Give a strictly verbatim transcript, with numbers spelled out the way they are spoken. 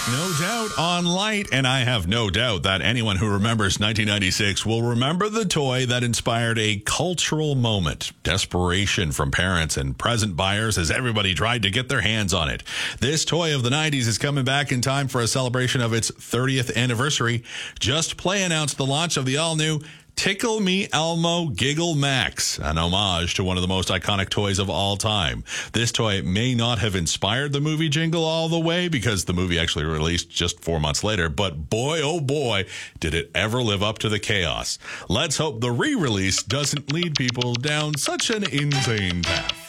No doubt on Light, and I have no doubt that anyone who remembers nineteen ninety-six will remember the toy that inspired a cultural moment. Desperation from parents and present buyers as everybody tried to get their hands on it. This toy of the nineties is coming back in time for a celebration of its thirtieth anniversary. Just Play announced the launch of the all-new Tickle Me Elmo Giggle Max, an homage to one of the most iconic toys of all time. This toy may not have inspired the movie jingle all the way because the movie actually released just four months later, but boy, oh boy, did it ever live up to the chaos. Let's hope the re-release doesn't lead people down such an insane path.